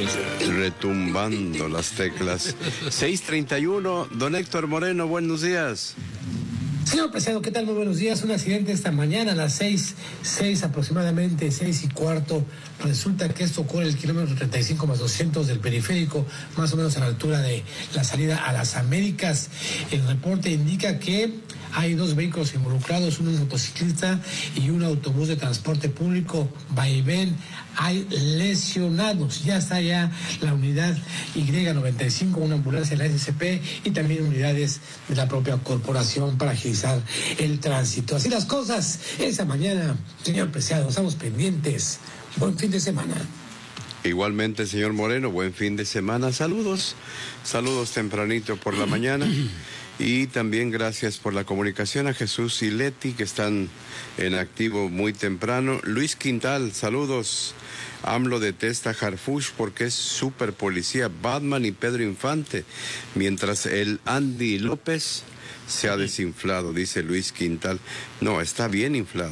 Retumbando las teclas. 6:31, don Héctor Moreno, buenos días. Señor Preciado, ¿qué tal? Muy buenos días. Un accidente esta mañana a las 6 aproximadamente, 6:15. Resulta que esto ocurre en el kilómetro 35 más 200 del periférico, más o menos a la altura de la salida a las Américas. El reporte indica que hay 2 vehículos involucrados, un motociclista y un autobús de transporte público. Vaivén, hay lesionados. Ya está ya la unidad Y95, una ambulancia de la SCP y también unidades de la propia corporación para agilizar el tránsito. Así las cosas esa mañana, señor Preciado, estamos pendientes. Buen fin de semana. Igualmente, señor Moreno, buen fin de semana. Saludos tempranito por la mañana. Y también gracias por la comunicación a Jesús y Leti, que están en activo muy temprano. Luis Quintal, saludos. AMLO detesta a Harfuch porque es super policía, Batman y Pedro Infante, mientras el Andy López se ha desinflado, dice Luis Quintal. No, está bien inflado.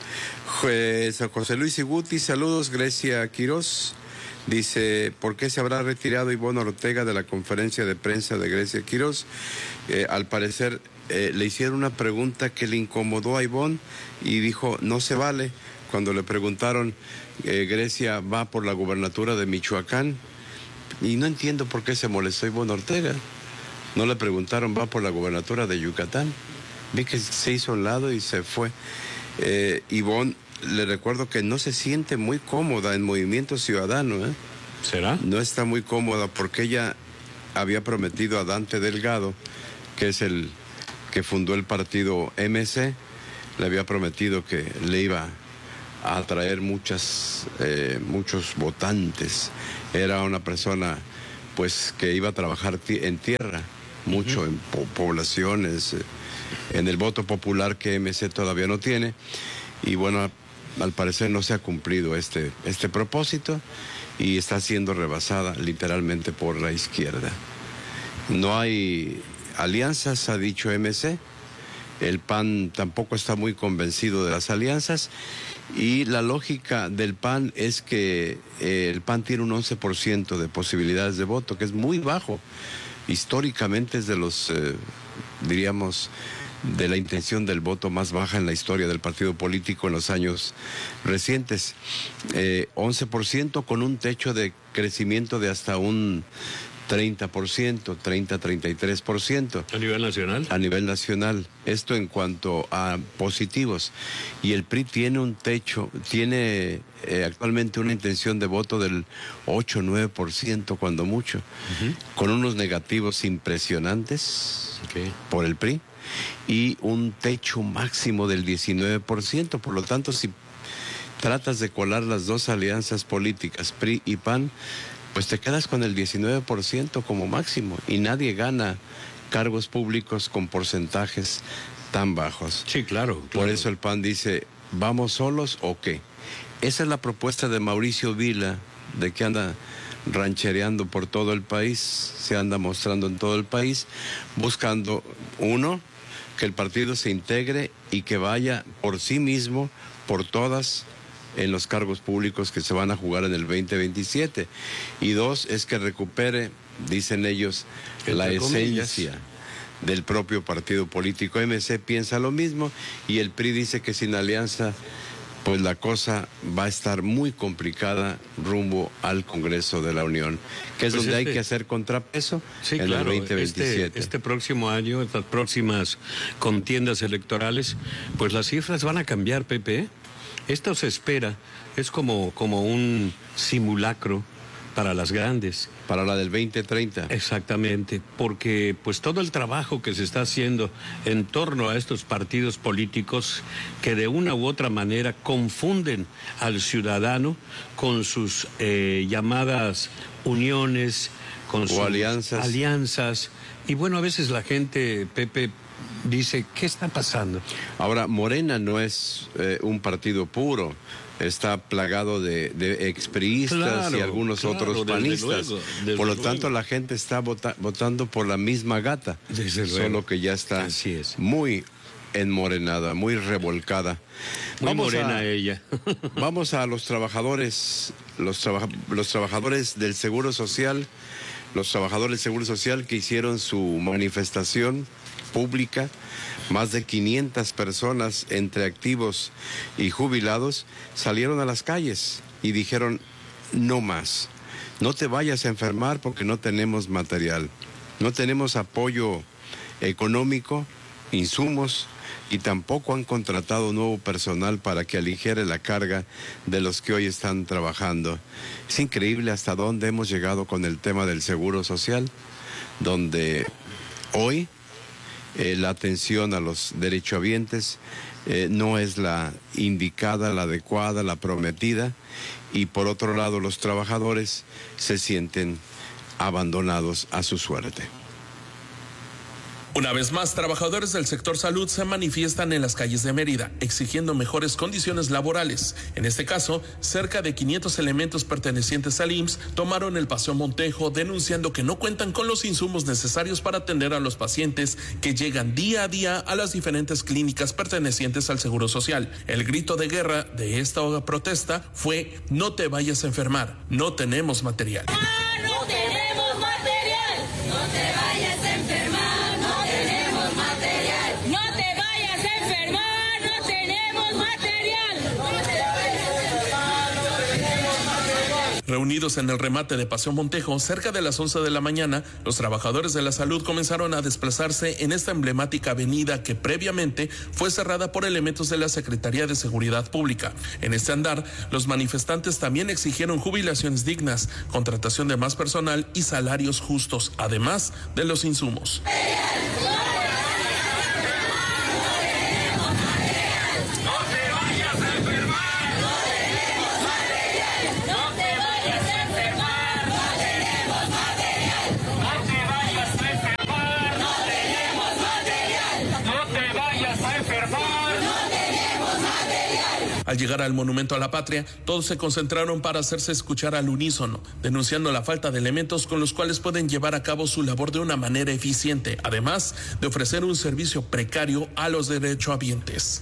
José Luis Iguti, saludos. Grecia Quirós dice, ¿por qué se habrá retirado Ivonne Ortega de la conferencia de prensa de Grecia Quirós? Al parecer le hicieron una pregunta que le incomodó a Ivonne y dijo, no se vale. Cuando le preguntaron, Grecia va por la gubernatura de Michoacán, y no entiendo por qué se molestó Ivonne Ortega. No le preguntaron, va por la gubernatura de Yucatán. Vi que se hizo a un lado y se fue. Ivonne, le recuerdo que no se siente muy cómoda en Movimiento Ciudadano, ¿eh? ¿Será? No está muy cómoda porque ella había prometido a Dante Delgado, que es el que fundó el partido MC, le había prometido que le iba a atraer muchos votantes. Era una persona pues que iba a trabajar en tierra, mucho en poblaciones, en el voto popular que MC todavía no tiene. Y bueno, al parecer no se ha cumplido este propósito y está siendo rebasada literalmente por la izquierda. No hay alianzas, ha dicho MC. El PAN tampoco está muy convencido de las alianzas y la lógica del PAN es que el PAN tiene un 11% de posibilidades de voto, que es muy bajo. Históricamente es de los, diríamos, de la intención del voto más baja en la historia del partido político en los años recientes. 11% con un techo de crecimiento de hasta un 30%, 33%. ¿A nivel nacional? A nivel nacional. Esto en cuanto a positivos. Y el PRI tiene un techo, tiene actualmente una intención de voto del 8-9%, cuando mucho, con unos negativos impresionantes por el PRI y un techo máximo del 19%. Por lo tanto, si tratas de colar las dos alianzas políticas, PRI y PAN, pues te quedas con el 19% como máximo y nadie gana cargos públicos con porcentajes tan bajos. Sí, claro. Por eso el PAN dice, ¿vamos solos o qué? Esa es la propuesta de Mauricio Vila, de que anda ranchereando por todo el país, se anda mostrando en todo el país, buscando, uno, que el partido se integre y que vaya por sí mismo, por todas, en los cargos públicos que se van a jugar en el 2027. Y dos, es que recupere, dicen ellos, la esencia del propio partido político. MC piensa lo mismo y el PRI dice que sin alianza, pues la cosa va a estar muy complicada rumbo al Congreso de la Unión, que es pues donde hay que hacer contrapeso en el 2027. Este próximo año, estas próximas contiendas electorales, pues las cifras van a cambiar, Pepe. Esto se espera, es como un simulacro para las grandes. Para la del 2030. Exactamente, porque pues todo el trabajo que se está haciendo en torno a estos partidos políticos que de una u otra manera confunden al ciudadano con sus llamadas uniones, con sus alianzas. Y bueno, a veces la gente, Pepe, dice, ¿qué está pasando? Ahora, Morena no es un partido puro, está plagado de expriistas y algunos otros panistas. Por lo tanto, la gente está votando por la misma gata, solo que ya está muy enmorenada, muy revolcada. Muy morena ella. Vamos a los trabajadores, los trabajadores del Seguro Social, los trabajadores del Seguro Social que hicieron su manifestación pública. Más de 500 personas entre activos y jubilados salieron a las calles y dijeron: no más, no te vayas a enfermar porque no tenemos material, no tenemos apoyo económico, insumos, y tampoco han contratado nuevo personal para que aligere la carga de los que hoy están trabajando. Es increíble hasta dónde hemos llegado con el tema del Seguro Social, donde hoy la atención a los derechohabientes no es la indicada, la adecuada, la prometida, y por otro lado los trabajadores se sienten abandonados a su suerte. Una vez más, trabajadores del sector salud se manifiestan en las calles de Mérida, exigiendo mejores condiciones laborales. En este caso, cerca de 500 elementos pertenecientes al IMSS tomaron el Paseo Montejo, denunciando que no cuentan con los insumos necesarios para atender a los pacientes que llegan día a día a las diferentes clínicas pertenecientes al Seguro Social. El grito de guerra de esta protesta fue: no te vayas a enfermar, no tenemos material. No tenemos material, no te vayas a enfermar. Reunidos en el remate de Paseo Montejo, cerca de las 11 de la mañana, los trabajadores de la salud comenzaron a desplazarse en esta emblemática avenida que previamente fue cerrada por elementos de la Secretaría de Seguridad Pública. En este andar, los manifestantes también exigieron jubilaciones dignas, contratación de más personal y salarios justos, además de los insumos. Al llegar al Monumento a la Patria, todos se concentraron para hacerse escuchar al unísono, denunciando la falta de elementos con los cuales pueden llevar a cabo su labor de una manera eficiente, además de ofrecer un servicio precario a los derechohabientes.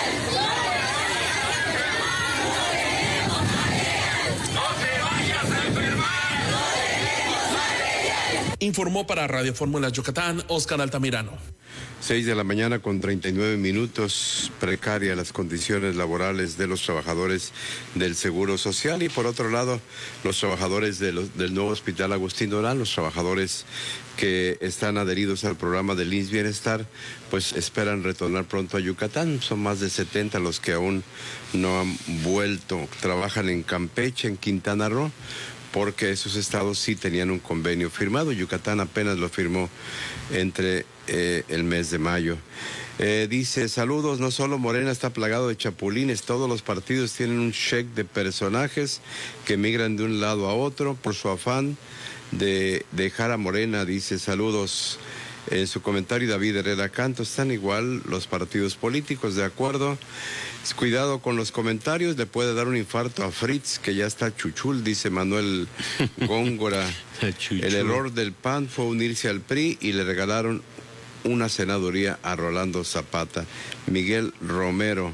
Informó para Radio Fórmula Yucatán, Oscar Altamirano. 6 de la mañana con 39 minutos, precarias las condiciones laborales de los trabajadores del Seguro Social, y por otro lado los trabajadores del nuevo Hospital Agustín Durán, los trabajadores que están adheridos al programa del IMSS Bienestar, pues esperan retornar pronto a Yucatán. Son más de 70 los que aún no han vuelto, trabajan en Campeche, en Quintana Roo, porque esos estados sí tenían un convenio firmado. Yucatán apenas lo firmó entre el mes de mayo. Dice: saludos, no solo Morena está plagado de chapulines, todos los partidos tienen un check de personajes que migran de un lado a otro por su afán de dejar a Morena. Dice: saludos. En su comentario, David Herrera Canto: están igual los partidos políticos, de acuerdo. Cuidado con los comentarios, le puede dar un infarto a Fritz, que ya está chuchul, dice Manuel Góngora. El error del PAN fue unirse al PRI y le regalaron una senaduría a Rolando Zapata. Miguel Romero: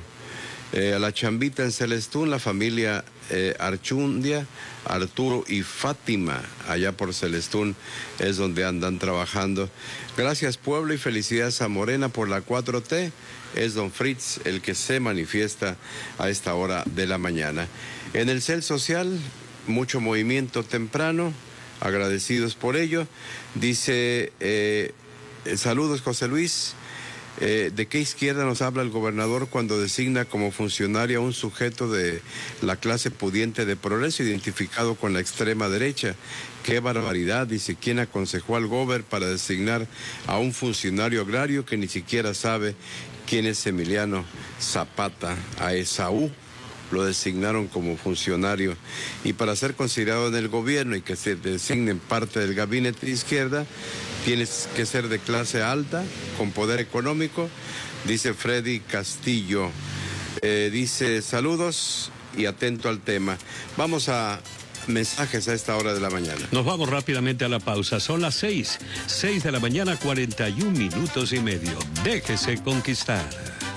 a la chambita en Celestún, la familia Archundia, Arturo y Fátima, allá por Celestún es donde andan trabajando. Gracias, pueblo, y felicidades a Morena por la 4T. Es don Fritz el que se manifiesta a esta hora de la mañana. En el CEL Social, mucho movimiento temprano, agradecidos por ello. Dice: saludos, José Luis. ¿De qué izquierda nos habla el gobernador cuando designa como funcionario a un sujeto de la clase pudiente de Progreso identificado con la extrema derecha? ¡Qué barbaridad! Dice: ¿quién aconsejó al gober para designar a un funcionario agrario que ni siquiera sabe quién es Emiliano Zapata? A Esaú lo designaron como funcionario, y para ser considerado en el gobierno y que se designen parte del gabinete de izquierda, tienes que ser de clase alta, con poder económico, dice Freddy Castillo. Dice: saludos y atento al tema. Vamos a mensajes a esta hora de la mañana. Nos vamos rápidamente a la pausa. Son las 6 de la mañana, 41 minutos y medio. Déjese conquistar.